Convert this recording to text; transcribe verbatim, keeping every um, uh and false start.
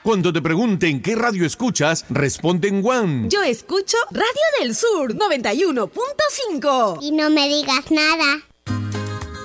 Cuando te pregunten qué radio escuchas, responde en One. Yo escucho Radio del Sur noventa y uno punto cinco. Y no me digas nada.